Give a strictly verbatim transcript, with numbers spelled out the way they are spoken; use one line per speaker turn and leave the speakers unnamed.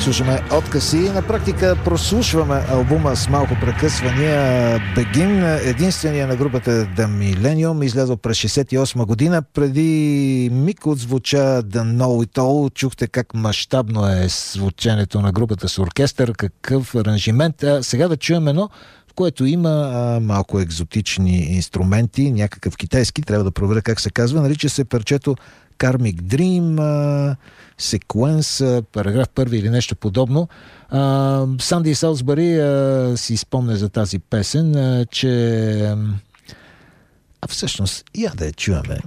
слушаме Отказ и на практика прослушваме албума с малко прекъсвания Begin, единствения на групата The Millennium, излязъл през шейсет и осма година. Преди миг отзвуча The Know It All. Чухте как мащабно е звученето на групата с оркестър, какъв аранжимент. А сега да чуем едно, в което има а, малко екзотични инструменти, някакъв китайски, трябва да проверя как се казва. Нарича се парчето Karmic Dream, а, секвенс, параграф първи или нещо подобно. А, Санди Салсбъри а, си спомня за тази песен, а, че... А всъщност, я да я чуваме.